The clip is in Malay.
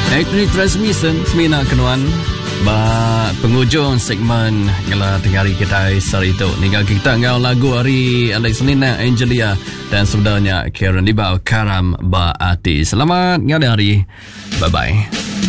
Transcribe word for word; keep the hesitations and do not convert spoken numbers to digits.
Ini transmission semina kenuan ba penghujung segmen ngala tengari kita hari itu. Ninggal kita ngau lagu hari Alex Nina Angelia dan sebenarnya Karen Dibau Karam ba Ati. Selamat ngau hari. Bye bye.